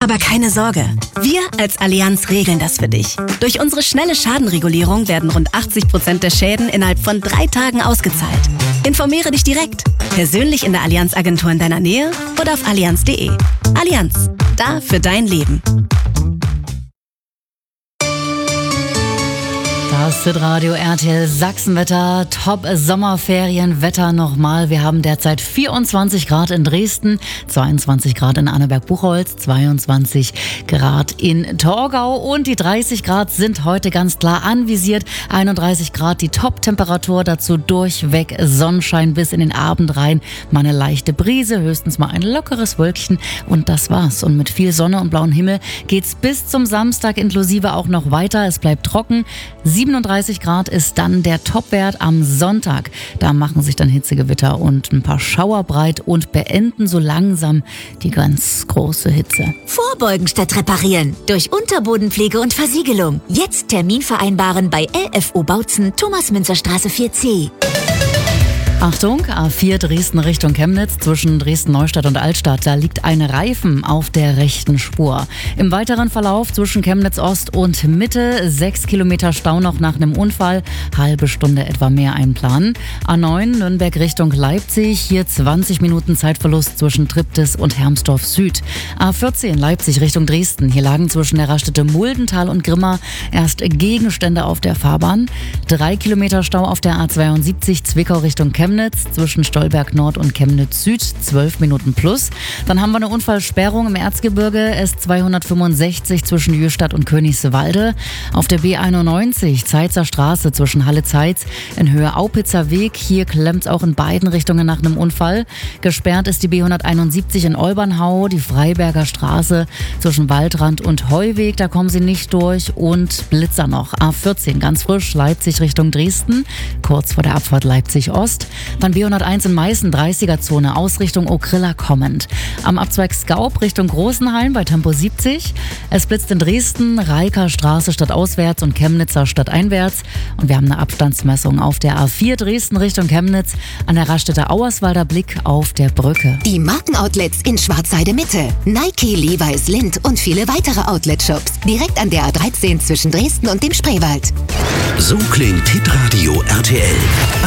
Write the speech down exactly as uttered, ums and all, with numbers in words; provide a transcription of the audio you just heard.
Aber keine Sorge, wir als Allianz regeln das für dich. Durch unsere schnelle Schadenregulierung werden rund achtzig Prozent der Schäden innerhalb von drei Tagen ausgezahlt. Informiere dich direkt, persönlich in der Allianz-Agentur in deiner Nähe oder auf allianz punkt de. Allianz, da für dein Leben. Das Hitradio R T L Sachsenwetter, Top-Sommerferienwetter nochmal. Wir haben derzeit vierundzwanzig Grad in Dresden, zweiundzwanzig Grad in Annaberg-Buchholz, zweiundzwanzig Grad in Torgau und die dreißig Grad sind heute ganz klar anvisiert. einunddreißig Grad die Top-Temperatur, dazu durchweg Sonnenschein bis in den Abend rein. Mal eine leichte Brise, höchstens mal ein lockeres Wölkchen und das war's. Und mit viel Sonne und blauem Himmel geht's bis zum Samstag inklusive auch noch weiter. Es bleibt trocken. siebenunddreißig Grad ist dann der Topwert am Sonntag. Da machen sich dann Hitzegewitter und ein paar Schauer breit und beenden so langsam die ganz große Hitze. Vorbeugen statt reparieren. Durch Unterbodenpflege und Versiegelung. Jetzt Termin vereinbaren bei L F O Bautzen, Thomas-Münzer-Straße vier C. Achtung, A vier Dresden Richtung Chemnitz zwischen Dresden-Neustadt und Altstadt. Da liegt ein Reifen auf der rechten Spur. Im weiteren Verlauf zwischen Chemnitz Ost und Mitte sechs Kilometer Stau noch nach einem Unfall. Halbe Stunde etwa mehr einplanen. A neun Nürnberg Richtung Leipzig. Hier zwanzig Minuten Zeitverlust zwischen Triptis und Hermsdorf Süd. A vierzehn Leipzig Richtung Dresden. Hier lagen zwischen der Raststätte Muldental und Grimma erst Gegenstände auf der Fahrbahn. Drei Kilometer Stau auf der A zweiundsiebzig Zwickau Richtung Chemnitz. Chemnitz zwischen Stolberg Nord und Chemnitz Süd, zwölf Minuten plus. Dann haben wir eine Unfallsperrung im Erzgebirge, S zweihundertfünfundsechzig zwischen Jöstadt und Königswalde. Auf der B einundneunzig, Zeitzer Straße zwischen Halle-Zeitz in Höhe Aupitzer Weg. Hier klemmt es auch in beiden Richtungen nach einem Unfall. Gesperrt ist die B hunderteinundsiebzig in Olbernhau, die Freiberger Straße zwischen Waldrand und Heuweg. Da kommen sie nicht durch. Und Blitzer noch. A vierzehn, ganz frisch, Leipzig Richtung Dresden, kurz vor der Abfahrt Leipzig Ost. Dann B hunderteins in Meißen, dreißiger-Zone, Ausrichtung Okrilla kommend. Am Abzweig Skaub Richtung Großenhain bei Tempo siebzig. Es blitzt in Dresden, Reiker Straße stadtauswärts und Chemnitzer stadteinwärts. Und wir haben eine Abstandsmessung auf der A vier Dresden Richtung Chemnitz an der Raststätte Auerswalder Blick auf der Brücke. Die Markenoutlets in Schwarzheide Mitte. Nike, Levi's, Lindt und viele weitere Outlet-Shops. Direkt an der A dreizehn zwischen Dresden und dem Spreewald. So klingt Hitradio R T L.